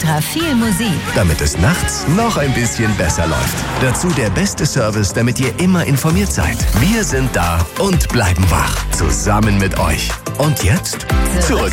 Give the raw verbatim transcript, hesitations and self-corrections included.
extra viel Musik. Damit es nachts noch ein bisschen besser läuft. Dazu der beste Service, damit ihr immer informiert seid. Wir sind da und bleiben wach. Zusammen mit euch. Und jetzt zurück